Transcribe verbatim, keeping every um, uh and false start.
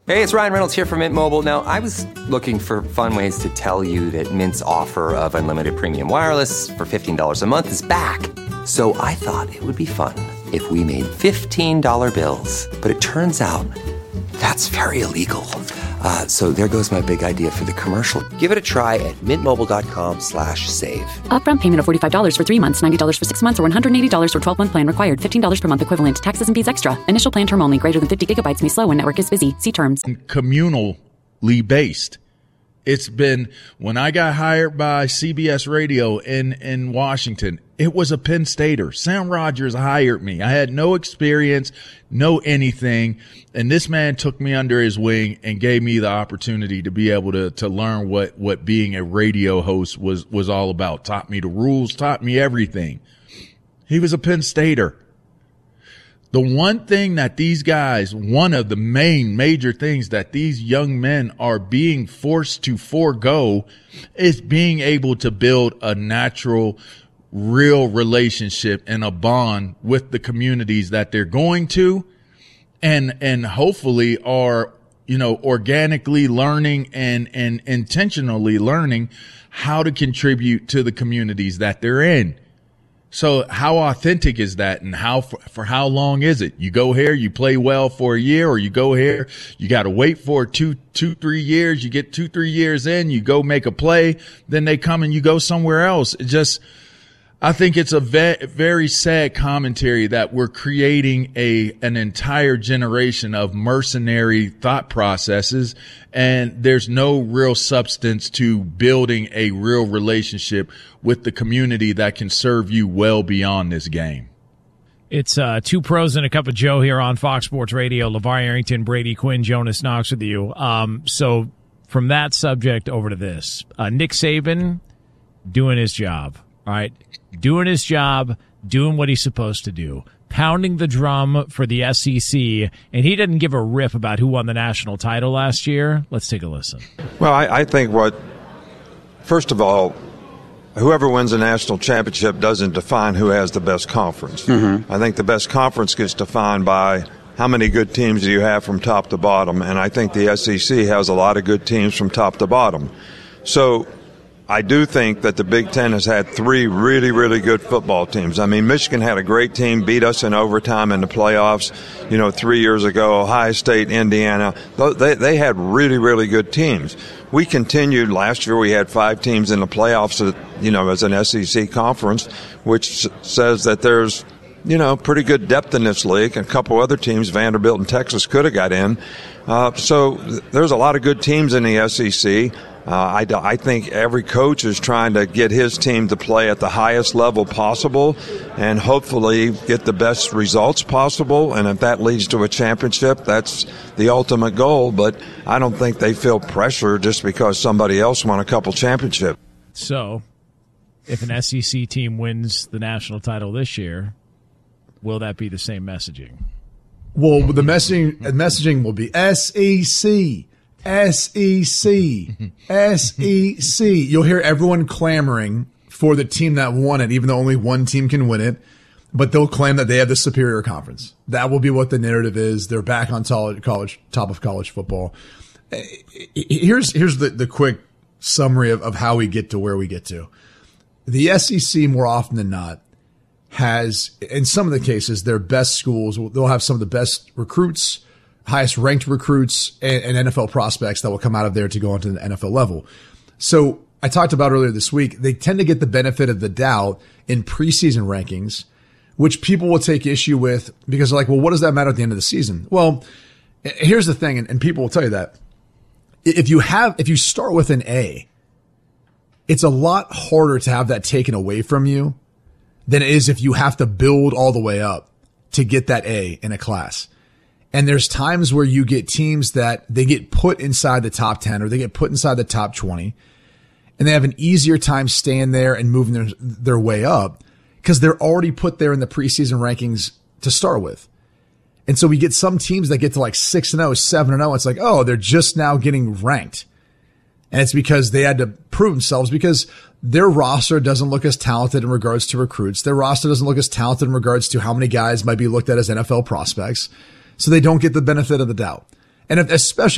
Hey, it's Ryan Reynolds here from Mint Mobile. Now, I was looking for fun ways to tell you that Mint's offer of unlimited premium wireless for fifteen dollars a month is back. So I thought it would be fun if we made fifteen dollar bills. But it turns out that's very illegal. Uh, so there goes my big idea for the commercial. Give it a try at mintmobile.com slash save. Upfront payment of forty-five dollars for three months, ninety dollars for six months, or one hundred eighty dollars for twelve-month plan required. fifteen dollars per month equivalent. Taxes and fees extra. Initial plan term only. Greater than fifty gigabytes may slow when network is busy. See terms. Communally based. It's been, when I got hired by C B S Radio in, in Washington, it was a Penn Stater. Sam Rogers hired me. I had no experience, no anything. And this man took me under his wing and gave me the opportunity to be able to, to learn what, what being a radio host was, was all about. Taught me the rules, taught me everything. He was a Penn Stater. The one thing that these guys, one of the main major things that these young men are being forced to forego is being able to build a natural, real relationship and a bond with the communities that they're going to, and, and hopefully are, you know, organically learning and, and intentionally learning how to contribute to the communities that they're in. So how authentic is that, and how for, for how long is it? You go here, you play well for a year, or you go here, you got to wait for two, two, three years. You get two, three years in, you go make a play, then they come and you go somewhere else. It just, I think it's a ve- very sad commentary that we're creating a an entire generation of mercenary thought processes, and there's no real substance to building a real relationship with the community that can serve you well beyond this game. It's uh, two pros and a cup of Joe here on Fox Sports Radio. LeVar Arrington, Brady Quinn, Jonas Knox with you. Um, so from that subject over to this. Uh, Nick Saban doing his job, all right? Doing his job, doing what he's supposed to do, pounding the drum for the S E C, and he didn't give a rip about who won the national title last year. Let's take a listen. Well, I, I think what, first of all, whoever wins a national championship doesn't define who has the best conference. Mm-hmm. I think the best conference gets defined by how many good teams do you have from top to bottom, and I think the S E C has a lot of good teams from top to bottom. So I do think that the Big Ten has had three really, really good football teams. I mean, Michigan had a great team, beat us in overtime in the playoffs, you know, three years ago. Ohio State, Indiana, they, they had really, really good teams. We continued last year. We had five teams in the playoffs, you know, as an S E C conference, which says that there's, you know, pretty good depth in this league. A couple other teams, Vanderbilt and Texas, could have got in. Uh, so there's a lot of good teams in the S E C. Uh, I, I think every coach is trying to get his team to play at the highest level possible and hopefully get the best results possible. And if that leads to a championship, that's the ultimate goal. But I don't think they feel pressure just because somebody else won a couple championships. So if an S E C team wins the national title this year, will that be the same messaging? Well, the messaging, messaging will be S E C. S E C, S E C. You'll hear everyone clamoring for the team that won it, even though only one team can win it. But they'll claim that they have the superior conference. That will be what the narrative is. They're back on college, top of college football. Here's here's the, the quick summary of, of how we get to where we get to. The S E C, more often than not, has, in some of the cases, their best schools. They'll have some of the best recruits, highest ranked recruits, and, and N F L prospects that will come out of there to go onto the N F L level. So I talked about earlier this week, they tend to get the benefit of the doubt in preseason rankings, which people will take issue with because they're like, well, what does that matter at the end of the season? Well, here's the thing, and, and people will tell you that if you have, if you start with an A, it's a lot harder to have that taken away from you than it is if you have to build all the way up to get that A in a class. And there's times where you get teams that they get put inside the top ten or they get put inside the top twenty and they have an easier time staying there and moving their, their way up because they're already put there in the preseason rankings to start with. And so we get some teams that get to like six and oh, seven and oh. It's like, oh, they're just now getting ranked. And it's because they had to prove themselves because their roster doesn't look as talented in regards to recruits. Their roster doesn't look as talented in regards to how many guys might be looked at as N F L prospects. So they don't get the benefit of the doubt. And if, especially